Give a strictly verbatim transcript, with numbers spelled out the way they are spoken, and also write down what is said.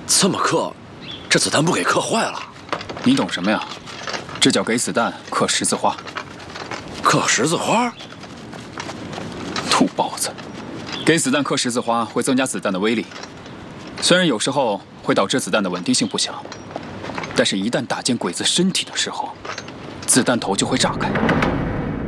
这么刻，这子弹不给刻坏了？ 你懂什么呀？这叫给子弹刻十字花。 刻十字花？ 土包子！给子弹刻十字花会增加子弹的威力，虽然有时候会导致子弹的稳定性不小，但是一旦打进鬼子身体的时候，子弹头就会炸开。